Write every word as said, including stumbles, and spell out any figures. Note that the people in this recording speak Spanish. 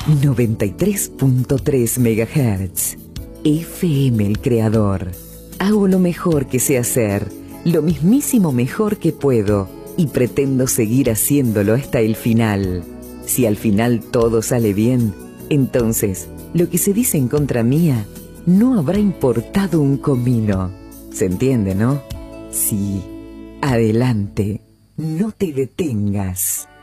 noventa y tres punto tres megahertz. F M El Creador. Hago lo mejor que sé hacer, lo mismísimo mejor que puedo, y pretendo seguir haciéndolo hasta el final. Si al final todo sale bien, entonces lo que se dice en contra mía no habrá importado un comino. ¿Se entiende, no? Sí. Adelante. No te detengas.